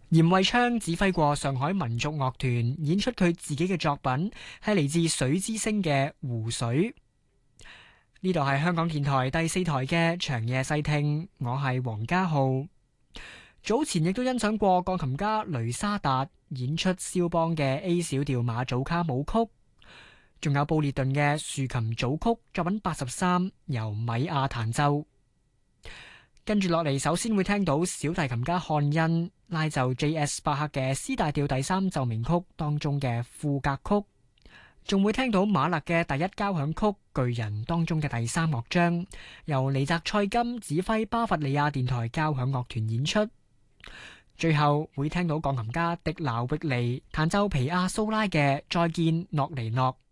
嚴惠昌指揮過上海民族樂團演出佢自己嘅作品，係嚟自水之聲嘅湖水。呢度係香港電台第四台嘅長夜細聽，我係黃家浩。早前亦都欣賞過鋼琴家雷沙達演出肖邦嘅 A 小調馬祖卡舞曲，仲有布列頓嘅豎琴組曲作品83由米亞彈奏。跟住落嚟，首先會聽到小提琴家漢恩拉奏 J.S. 巴克嘅 C 大調第三奏鳴曲當中嘅賦格曲，仲會聽到馬勒嘅第一交響曲巨人當中嘅第三樂章，由尼澤塞金指揮巴伐利亞電台交響樂團演出。最後會聽到鋼琴家迪勞域尼彈奏皮亞蘇拉嘅再見諾尼諾。